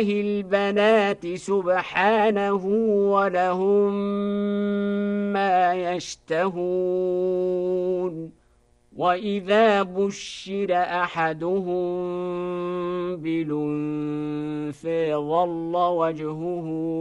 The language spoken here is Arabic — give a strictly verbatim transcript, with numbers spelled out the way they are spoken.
لله البنات سبحانه ولهم ما يشتهون وإذا بشر أحدهم بالأنثى ظل وجهه